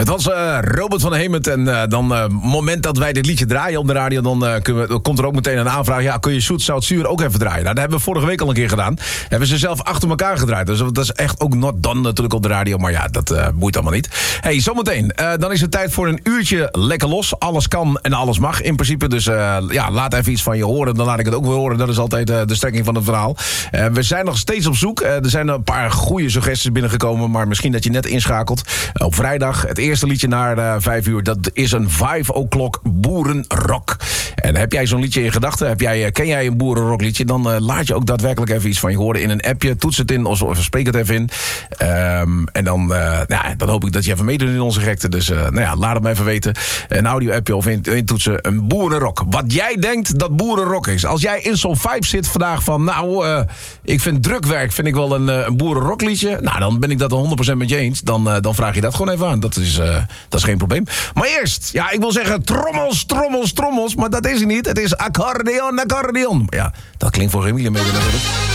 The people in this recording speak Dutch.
Het was Robert van Hemert en dan moment dat wij dit liedje draaien op de radio... dan komt er ook meteen een aanvraag. Ja, kun je Zoet Zout Zuur ook even draaien? Nou, dat hebben we vorige week al een keer gedaan. Hebben ze zelf achter elkaar gedraaid. Dus dat is echt ook not done natuurlijk op de radio. Maar ja, dat boeit allemaal niet. Hey, zometeen. Dan is het tijd voor een uurtje lekker los. Alles kan en alles mag in principe. Dus ja, laat even iets van je horen. Dan laat ik het ook weer horen. Dat is altijd de strekking van het verhaal. We zijn nog steeds op zoek. Er zijn een paar goede suggesties binnengekomen. Maar misschien dat je net inschakelt. Op vrijdag, het eerste liedje naar 5 uur. Dat is een 5 o'clock boerenrock. En heb jij zo'n liedje in gedachten? Ken jij een boerenrockliedje? Dan laat je ook daadwerkelijk even iets van je horen in een appje. Toets het in of spreek het even in. En dan hoop ik dat je even meedoet in onze gekte. Dus laat het me even weten. Een audio-appje of intoetsen. Een boerenrock. Wat jij denkt dat boerenrock is. Als jij in zo'n vibe zit vandaag van... ik vind drukwerk vind ik wel een boerenrockliedje. Nou, dan ben ik dat 100% met je eens. Dan vraag je dat gewoon even aan. Dat is geen probleem. Maar eerst, ja, ik wil zeggen trommels, trommels, trommels. Maar dat is het niet. Het is accordeon, accordeon. Ja, dat klinkt voor geen millimeter natuurlijk.